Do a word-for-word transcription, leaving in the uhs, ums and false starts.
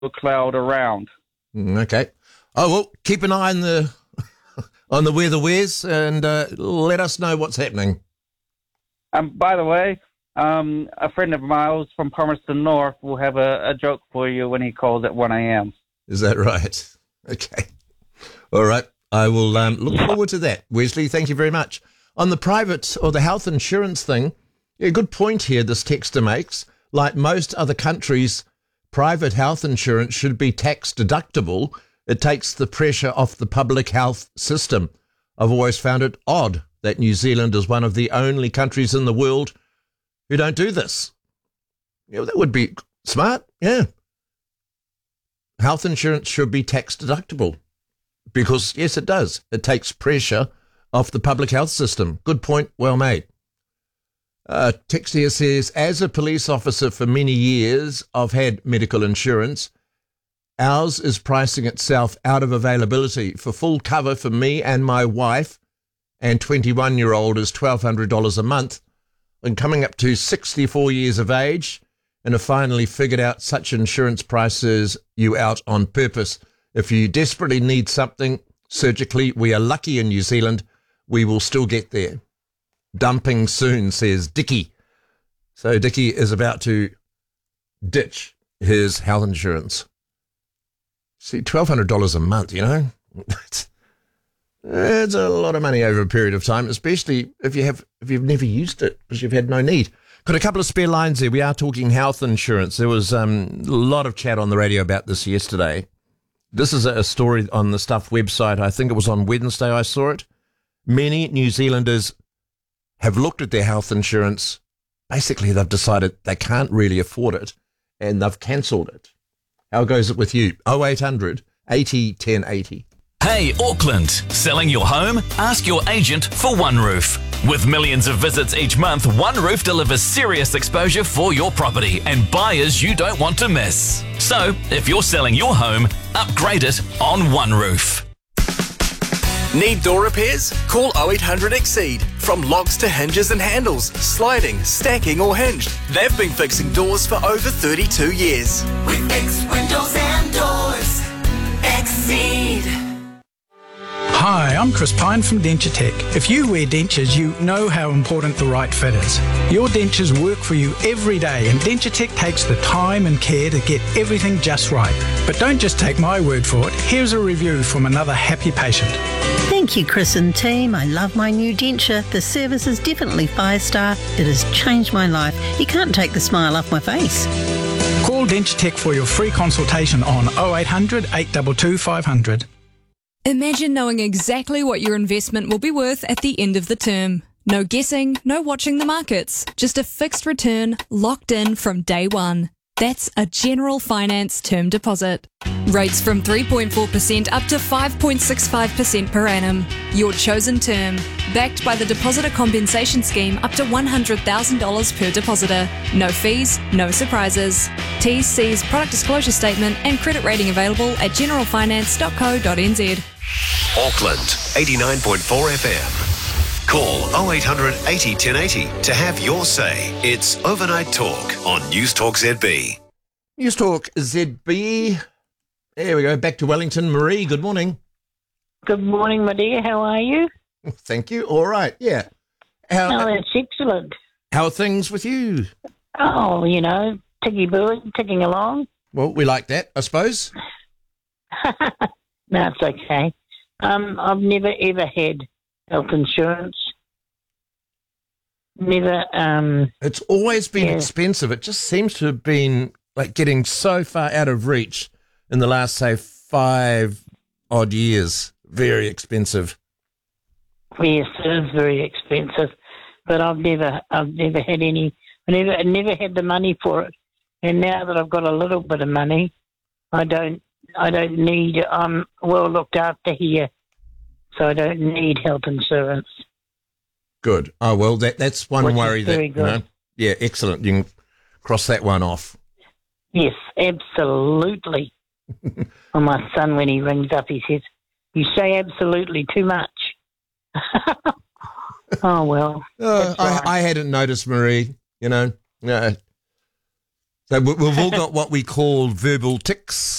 cloud around. Mm, okay. Oh, well, keep an eye on the on the weather, Wes, and uh, let us know what's happening. Um, by the way, um, a friend of mine from Palmerston North will have a, a joke for you when he calls at one a.m. Is that right? Okay. All right. I will um, look forward to that. Wesley, thank you very much. On the private or the health insurance thing, yeah, good point here this texter makes. Like most other countries, private health insurance should be tax deductible. It takes the pressure off the public health system. I've always found it odd that New Zealand is one of the only countries in the world who don't do this. You know, that would be smart, yeah. Health insurance should be tax deductible because, yes, it does. It takes pressure off the public health system. Good point, well made. Uh, text here says, as a police officer for many years, I've had medical insurance. Ours is pricing itself out of availability. For full cover for me and my wife and twenty-one-year-old is twelve hundred dollars a month. And coming up to sixty-four years of age, and have finally figured out such insurance prices you out on purpose. If you desperately need something surgically, we are lucky in New Zealand. We will still get there. Dumping soon, says Dickie. So Dickie is about to ditch his health insurance. See, twelve hundred dollars a month, you know? It's, it's a lot of money over a period of time, especially if you have if you've never used it because you've had no need. Got a couple of spare lines there. We are talking health insurance. There was um, a lot of chat on the radio about this yesterday. This is a story on the Stuff website. I think it was on Wednesday I saw it. Many New Zealanders have looked at their health insurance. Basically, they've decided they can't really afford it and they've cancelled it. How goes it with you? oh eight hundred eighty ten eighty. Hey, Auckland, selling your home? Ask your agent for OneRoof. With millions of visits each month, OneRoof delivers serious exposure for your property and buyers you don't want to miss. So, if you're selling your home, upgrade it on OneRoof. Need door repairs? Call oh eight hundred exceed. From locks to hinges and handles, sliding, stacking or hinged, they've been fixing doors for over thirty-two years. We fix windows and doors. Exceed. Hi, I'm Chris Pine from DentureTech. If you wear dentures, you know how important the right fit is. Your dentures work for you every day, and DentureTech takes the time and care to get everything just right. But don't just take my word for it. Here's a review from another happy patient. Thank you, Chris and team. I love my new denture. The service is definitely five star. It has changed my life. You can't take the smile off my face. Call DentureTech for your free consultation on oh eight hundred eight two two five hundred. Imagine knowing exactly what your investment will be worth at the end of the term. No guessing, no watching the markets, just a fixed return locked in from day one. That's a General Finance term deposit. Rates from three point four percent up to five point six five percent per annum. Your chosen term. Backed by the Depositor Compensation Scheme up to one hundred thousand dollars per depositor. No fees, no surprises. T's, C's, product disclosure statement and credit rating available at general finance dot co dot n z. Auckland, eighty-nine point four F M. Call oh eight hundred eighty ten eighty to have your say. It's Overnight Talk on News Talk Z B. News Talk Z B. There we go. Back to Wellington. Marie, good morning. Good morning, my dear. How are you? Thank you. All right. Yeah. How, oh, that's excellent. How are things with you? Oh, you know, ticky-booing, ticking along. Well, we like that, I suppose. No, it's okay. Um, I've never, ever had health insurance. Never. Um, it's always been yeah. expensive. It just seems to have been like getting so far out of reach in the last, say, five odd years. Very expensive. Yes, it is very expensive, but I've never, I've never had any. I never, I never had the money for it, and now that I've got a little bit of money, I don't, I don't need. I'm well looked after here, so I don't need health insurance. Good. Oh well, that that's one Which worry is that very you good. know. Yeah, excellent. You can cross that one off. Yes, absolutely. Well, my son, when he rings up, he says, "You say absolutely too much." Oh well. Uh, that's I, right. I hadn't noticed, Marie. You know, no. So we- we've all got what we call verbal tics.